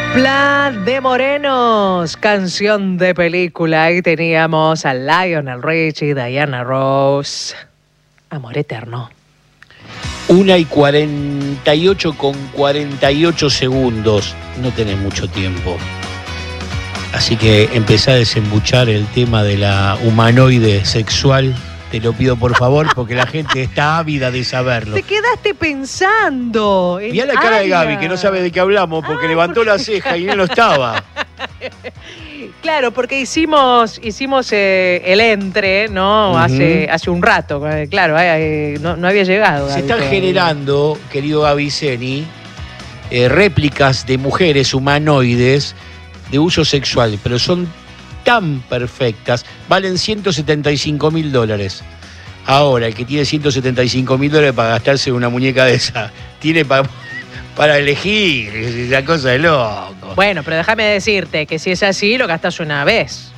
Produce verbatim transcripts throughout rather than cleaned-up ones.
Plan de Morenos, canción de película. Ahí teníamos a Lionel Richie, Diana Ross. Amor eterno. Una y cuarenta y ocho con cuarenta y ocho segundos. No tenés mucho tiempo. Así que empezá a desembuchar el tema de la humanoide sexual. Te lo pido por favor, porque la gente está ávida de saberlo. Te quedaste pensando. Mirá la cara de Gaby, que no sabe de qué hablamos, porque ah, levantó porque... la ceja y él no estaba. Claro, porque hicimos hicimos eh, el entre, ¿no? Uh-huh. hace, hace un rato, claro, eh, no, no había llegado. Se están generando, querido Gaviceni, eh, réplicas de mujeres humanoides de uso sexual, pero son tan perfectas, valen ciento setenta y cinco mil dólares. Ahora, el que tiene ciento setenta y cinco mil dólares para gastarse una muñeca de esa, tiene pa, para elegir, esa cosa de loco. Bueno, pero déjame decirte que si es así, lo gastas una vez.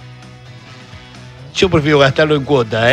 Yo prefiero gastarlo en cuota, ¿eh?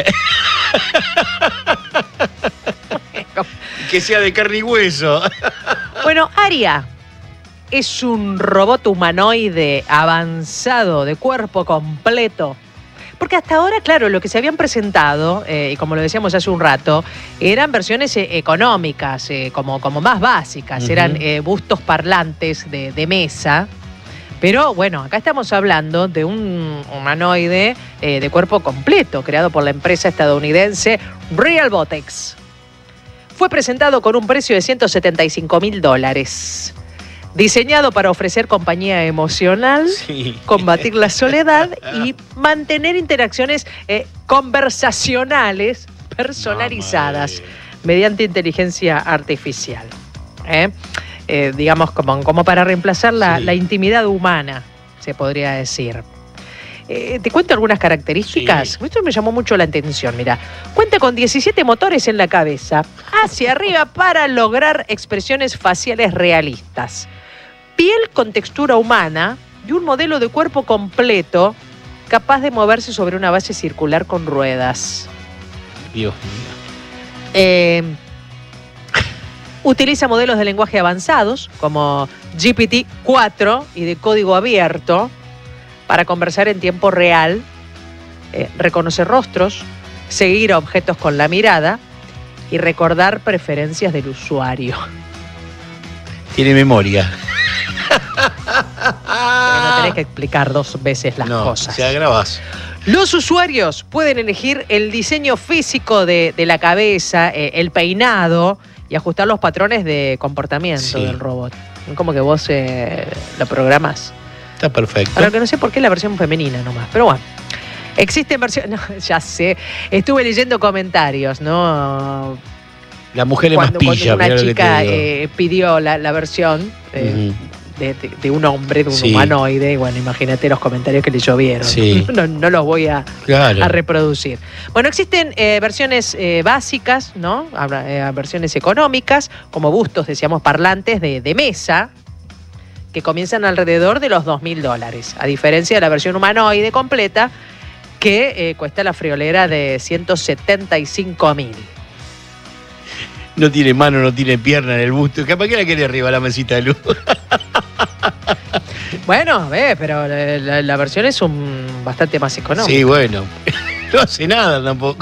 Que sea de carne y hueso. Bueno, Aria es un robot humanoide avanzado de cuerpo completo. Porque hasta ahora, claro, lo que se habían presentado, eh, y como lo decíamos hace un rato, eran versiones eh, económicas, eh, como, como más básicas. Uh-huh. Eran eh, bustos parlantes de, de mesa. Pero bueno, acá estamos hablando de un humanoide eh, de cuerpo completo, creado por la empresa estadounidense Realbotics. Fue presentado con un precio de ciento setenta y cinco mil dólares. Diseñado para ofrecer compañía emocional, sí. combatir la soledad y mantener interacciones eh, conversacionales personalizadas no, mediante inteligencia artificial. ¿eh? Eh, digamos, como, como para reemplazar la, sí. la intimidad humana, se podría decir. Eh, te cuento algunas características. Sí. Esto me llamó mucho la atención, mira. Cuenta con diecisiete motores en la cabeza, hacia arriba para lograr expresiones faciales realistas. Piel con textura humana y un modelo de cuerpo completo capaz de moverse sobre una base circular con ruedas. Dios mío. Eh, utiliza modelos de lenguaje avanzados como G P T cuatro y de código abierto para conversar en tiempo real, eh, reconocer rostros, seguir a objetos con la mirada y recordar preferencias del usuario. Tiene memoria. Pero no tenés que explicar dos veces las no, cosas. Se agravas. Los usuarios pueden elegir el diseño físico de, de la cabeza, eh, el peinado y ajustar los patrones de comportamiento sí. del robot. Como que vos eh, lo programás. Está perfecto. Para que no sé por qué la versión femenina nomás. Pero bueno. Existen versiones. No, ya sé. Estuve leyendo comentarios, ¿no? La mujer es más pilla. Cuando una chica eh, pidió la, la versión eh, uh-huh. de, de, de un hombre, de un sí. humanoide, y bueno, imagínate los comentarios que le llovieron. Sí. No, no los voy a, claro. a reproducir. Bueno, existen eh, versiones eh, básicas, ¿no? Eh, versiones económicas, como bustos, decíamos, parlantes de, de mesa, que comienzan alrededor de los dos mil dólares, a diferencia de la versión humanoide completa, que eh, cuesta la friolera de ciento setenta y cinco mil. No tiene mano, no tiene pierna en el busto. ¿Para qué la quiere arriba la mesita de luz? Bueno, ve, pero la, la, la versión es un bastante más económica. Sí, bueno. No hace nada tampoco.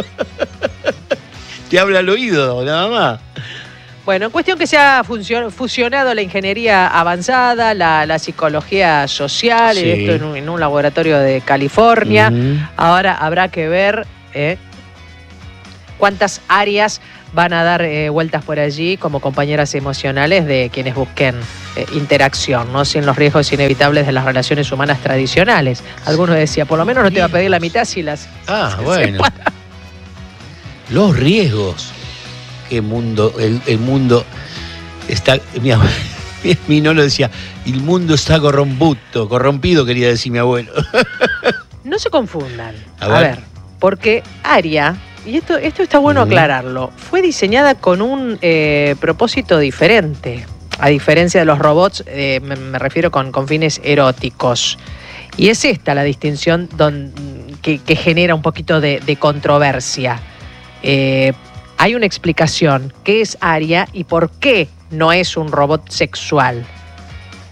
Te habla al oído, nada más. Bueno, en cuestión que se ha fusionado la ingeniería avanzada, la, la psicología social, sí. esto en un, en un laboratorio de California. Uh-huh. Ahora habrá que ver eh, cuántas áreas van a dar eh, vueltas por allí como compañeras emocionales de quienes busquen eh, interacción, ¿no? Sin los riesgos inevitables de las relaciones humanas tradicionales. Algunos decían, por lo menos no te va a pedir la mitad si las... Ah, bueno. Los riesgos. Qué mundo, el, el mundo está... Mi, mi nolo decía, el mundo está corromputo, corrompido, quería decir mi abuelo. No se confundan. A ver, a ver porque Aria... Y esto, esto está bueno uh-huh. aclararlo. Fue diseñada con un eh, propósito diferente. A diferencia de los robots, eh, me, me refiero con, con fines eróticos. Y es esta la distinción don, que, que genera un poquito de, de controversia. Eh, hay una explicación. ¿Qué es Aria y por qué no es un robot sexual?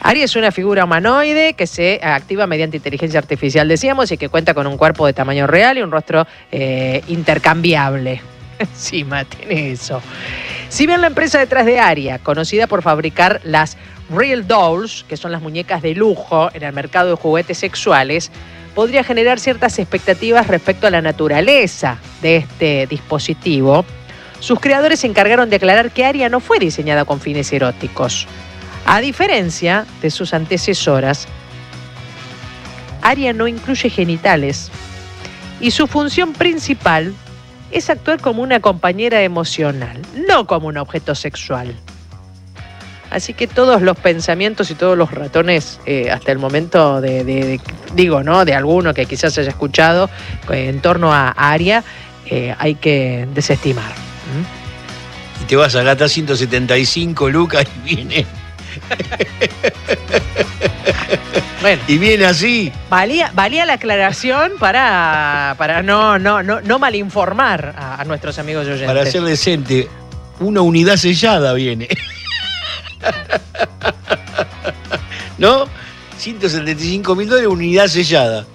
Aria es una figura humanoide que se activa mediante inteligencia artificial, decíamos, y que cuenta con un cuerpo de tamaño real y un rostro eh, intercambiable. Encima tiene eso. Si bien la empresa detrás de Aria, conocida por fabricar las Real Dolls, que son las muñecas de lujo en el mercado de juguetes sexuales, podría generar ciertas expectativas respecto a la naturaleza de este dispositivo, sus creadores se encargaron de aclarar que Aria no fue diseñada con fines eróticos. A diferencia de sus antecesoras, Aria no incluye genitales y su función principal es actuar como una compañera emocional, no como un objeto sexual. Así que todos los pensamientos y todos los ratones, eh, hasta el momento de, de, de, digo, ¿no? De alguno que quizás haya escuchado eh, en torno a Aria, eh, hay que desestimar. ¿Mm? Y te vas a gastar ciento setenta y cinco lucas y viene... Bueno, y viene así. Valía, valía la aclaración para, para no, no, no, no malinformar a, a nuestros amigos y oyentes. Para ser decente, una unidad sellada viene. ¿No? ciento setenta y cinco mil dólares, unidad sellada.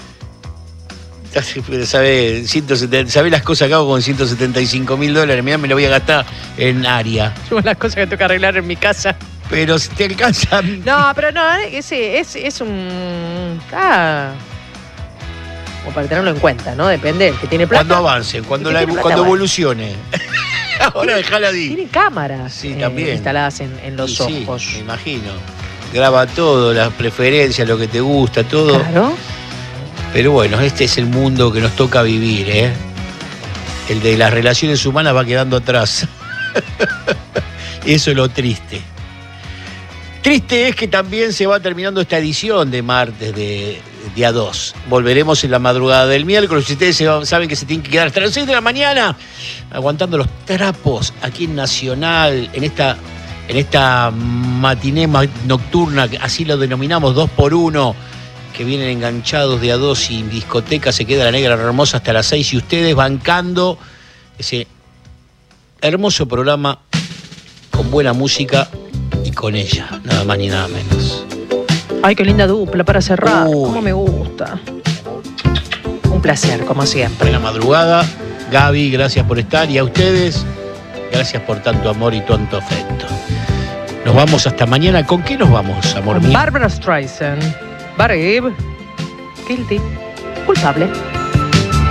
¿Sabés sabe las cosas que hago con ciento setenta y cinco mil dólares? Mirá, me lo voy a gastar en Aria. Son las cosas que tengo que arreglar en mi casa. Pero si te alcanza. No, pero no, es, es, es un. Ah, como para tenerlo en cuenta, ¿no? Depende del que tiene plata. Cuando avance, cuando, la, plata, cuando bueno. evolucione. Ahora dejala ahí. Tiene cámaras sí, eh, también. instaladas en, en los sí, ojos. Sí, me imagino. Graba todo, las preferencias, lo que te gusta, todo. Claro. Pero bueno, este es el mundo que nos toca vivir, ¿eh? El de las relaciones humanas va quedando atrás. Eso es lo triste. Triste es que también se va terminando esta edición de martes de día dos. Volveremos en la madrugada del miércoles. Ustedes se, saben que se tienen que quedar hasta las seis de la mañana aguantando los trapos aquí en Nacional, en esta, en esta matiné nocturna, así lo denominamos, dos por uno, que vienen enganchados de a dos y discoteca se queda la negra hermosa hasta las seis y ustedes bancando ese hermoso programa con buena música y con ella, nada más ni nada menos. Ay, qué linda dupla para cerrar. Uy. Cómo me gusta. Un placer, como siempre. Buena madrugada, Gaby, gracias por estar, y a ustedes, gracias por tanto amor y tanto afecto. Nos vamos hasta mañana. ¿Con qué nos vamos, amor mío? Barbra Streisand. Babe. Guilty. Culpable.